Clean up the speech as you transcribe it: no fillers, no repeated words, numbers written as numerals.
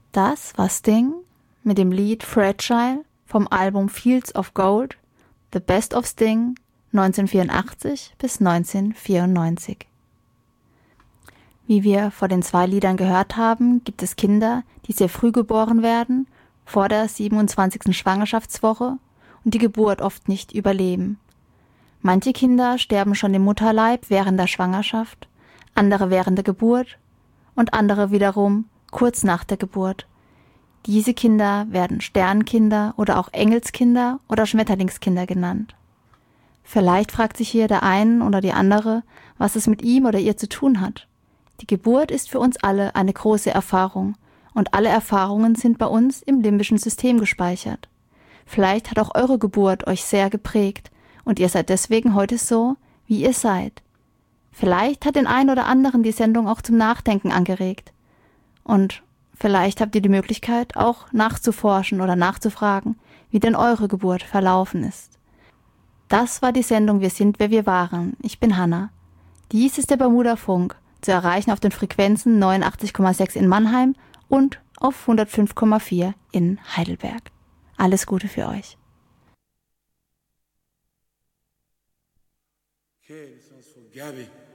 Das war Sting mit dem Lied Fragile vom Album Fields of Gold, The Best of Sting 1984 bis 1994. Wie wir vor den 2 Liedern gehört haben, gibt es Kinder, die sehr früh geboren werden, vor der 27. Schwangerschaftswoche und die Geburt oft nicht überleben. Manche Kinder sterben schon im Mutterleib während der Schwangerschaft, andere während der Geburt und andere wiederum kurz nach der Geburt. Diese Kinder werden Sternkinder oder auch Engelskinder oder Schmetterlingskinder genannt. Vielleicht fragt sich hier der eine oder die andere, was es mit ihm oder ihr zu tun hat. Die Geburt ist für uns alle eine große Erfahrung und alle Erfahrungen sind bei uns im limbischen System gespeichert. Vielleicht hat auch eure Geburt euch sehr geprägt und ihr seid deswegen heute so, wie ihr seid. Vielleicht hat den einen oder anderen die Sendung auch zum Nachdenken angeregt. Und vielleicht habt ihr die Möglichkeit, auch nachzuforschen oder nachzufragen, wie denn eure Geburt verlaufen ist. Das war die Sendung Wir sind, wer wir waren. Ich bin Hanna. Dies ist der Bermuda-Funk, zu erreichen auf den Frequenzen 89,6 in Mannheim und auf 105,4 in Heidelberg. Alles Gute für euch. Okay, this one's for Gabby.